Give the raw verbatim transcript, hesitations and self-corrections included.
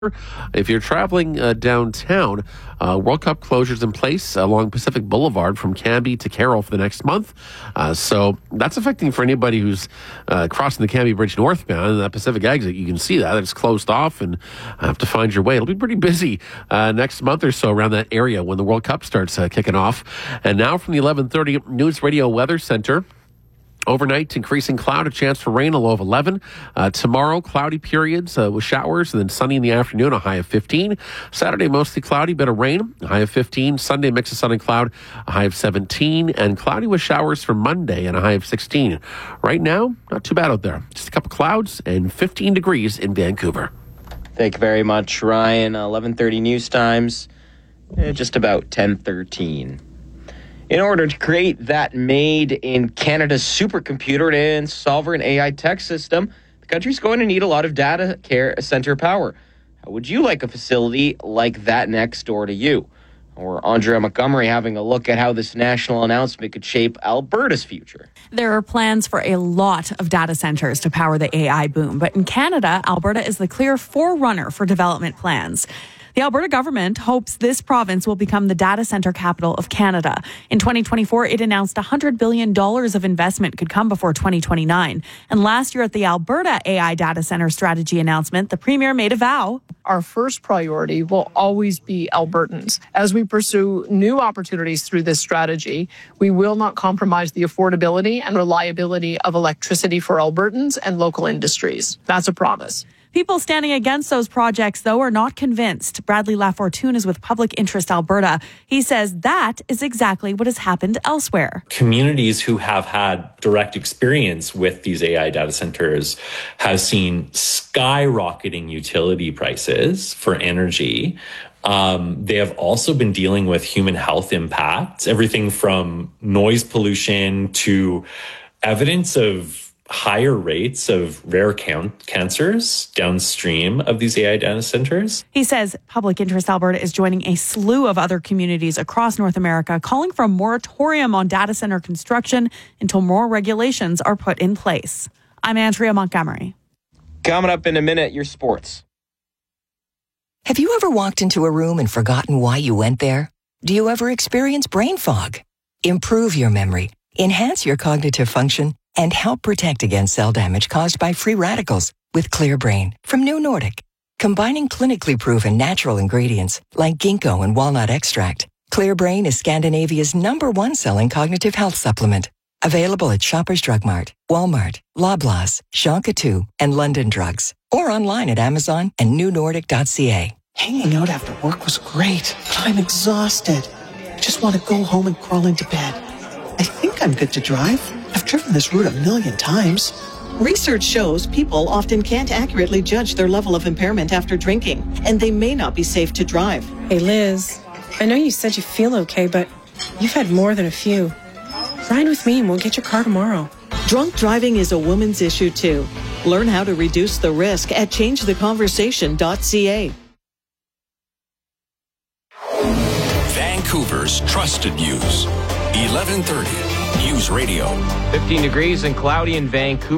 If you're traveling uh, downtown, uh, World Cup closures in place along Pacific Boulevard from Cambie to Carroll for the next month. Uh, so that's affecting for anybody who's uh, crossing the Cambie Bridge northbound. That Pacific exit, you can see that. It's closed off and have to find your way. It'll be pretty busy uh, next month or so around that area when the World Cup starts uh, kicking off. And now from the eleven thirty News Radio Weather Center. Overnight, increasing cloud, a chance for rain, a low of eleven. Uh, tomorrow, cloudy periods uh, with showers, and then sunny in the afternoon, a high of fifteen. Saturday, mostly cloudy, bit of rain, a high of fifteen. Sunday, mix of sun and cloud, a high of seventeen. And cloudy with showers for Monday, and a high of sixteen. Right now, not too bad out there. Just a couple clouds and fifteen degrees in Vancouver. Thank you very much, Ryan. eleven thirty News Times, eh, just about ten thirteen. In order to create that made-in-Canada supercomputer and sovereign A I tech system, the country's going to need a lot of data care center power. How would you like a facility like that next door to you? Or Andrea Montgomery having a look at how this national announcement could shape Alberta's future. There are plans for a lot of data centers to power the A I boom, but in Canada, Alberta is the clear forerunner for development plans. The Alberta government hopes this province will become the data center capital of Canada. In twenty twenty-four, it announced one hundred billion dollars of investment could come before twenty twenty-nine. And last year at the Alberta A I data center strategy announcement, the Premier made a vow. Our first priority will always be Albertans. As we pursue new opportunities through this strategy, we will not compromise the affordability and reliability of electricity for Albertans and local industries. That's a promise. People standing against those projects, though, are not convinced. Bradley Lafortune is with Public Interest Alberta. He says that is exactly what has happened elsewhere. Communities who have had direct experience with these A I data centers have seen skyrocketing utility prices for energy. Um, they have also been dealing with human health impacts, everything from noise pollution to evidence of higher rates of rare can- cancers downstream of these A I data centers. He says Public Interest Alberta is joining a slew of other communities across North America calling for a moratorium on data center construction until more regulations are put in place. I'm Andrea Montgomery. Coming up in a minute, your sports. Have you ever walked into a room and forgotten why you went there? Do you ever experience brain fog? Improve your memory, enhance your cognitive function, and help protect against cell damage caused by free radicals with Clear Brain from New Nordic. Combining clinically proven natural ingredients like ginkgo and walnut extract, Clear Brain is Scandinavia's number one selling cognitive health supplement. Available at Shoppers Drug Mart, Walmart, Loblaws, Jean Coutu, and London Drugs. Or online at Amazon and new nordic dot c a. Hanging out after work was great, but I'm exhausted. I just want to go home and crawl into bed. I think I'm good to drive. I've driven this route a million times. Research shows people often can't accurately judge their level of impairment after drinking, and they may not be safe to drive. Hey, Liz, I know you said you feel okay, but you've had more than a few. Ride with me and we'll get your car tomorrow. Drunk driving is a woman's issue, too. Learn how to reduce the risk at change the conversation dot c a. Vancouver's trusted news. eleven thirty News Radio. fifteen degrees and cloudy in Vancouver.